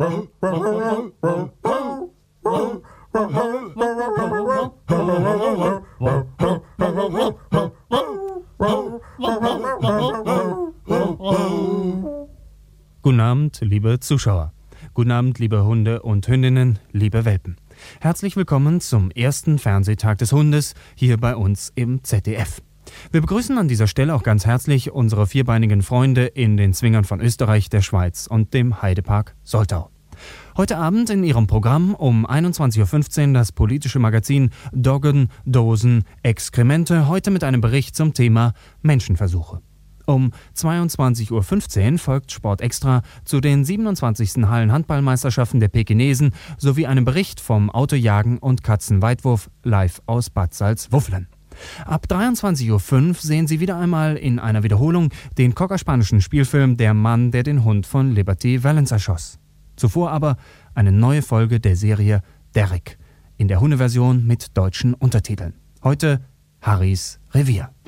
Guten Abend, liebe Zuschauer. Guten Abend, liebe Hunde und Hündinnen, liebe Welpen. Herzlich willkommen zum ersten Fernsehtag des Hundes hier bei uns im ZDF. Wir begrüßen an dieser Stelle auch ganz herzlich unsere vierbeinigen Freunde in den Zwingern von Österreich, der Schweiz und dem Heidepark Soltau. Heute Abend in ihrem Programm um 21.15 Uhr das politische Magazin Doggen, Dosen, Exkremente, heute mit einem Bericht zum Thema Menschenversuche. Um 22.15 Uhr folgt Sport Extra zu den 27. Hallenhandballmeisterschaften der Pekinesen sowie einem Bericht vom Autojagen und Katzenweitwurf live aus Bad Salzuflen. Ab 23.05 Uhr sehen Sie wieder einmal in einer Wiederholung den cockerspanischen Spielfilm Der Mann, der den Hund von Liberty Valance erschoss. Zuvor aber eine neue Folge der Serie Derrick in der Hundeversion mit deutschen Untertiteln. Heute Harrys Revier.